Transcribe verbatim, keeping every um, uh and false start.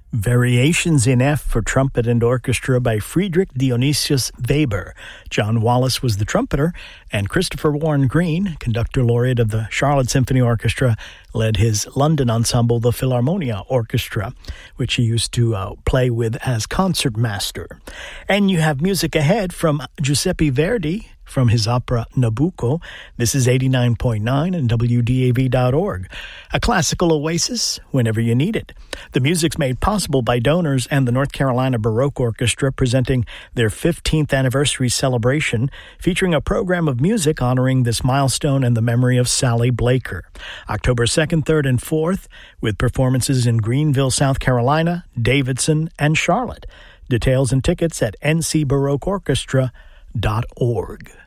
Variations in F for Trumpet and Orchestra by Friedrich Dionysius Weber. John Wallace was the trumpeter, and Christopher Warren Green, conductor laureate of the Charlotte Symphony Orchestra, led his London ensemble, the Philharmonia Orchestra, which he used to uh, play with as concertmaster. And you have music ahead from Giuseppe Verdi, from his opera Nabucco. This is eighty-nine point nine and W D A V dot org. A classical oasis whenever you need it. The music's made possible by donors and the North Carolina Baroque Orchestra, presenting their fifteenth anniversary celebration, featuring a program of music honoring this milestone and the memory of Sally Blaker. October second, third, and fourth, with performances in Greenville, South Carolina, Davidson, and Charlotte. Details and tickets at n c baroque orchestra dot org.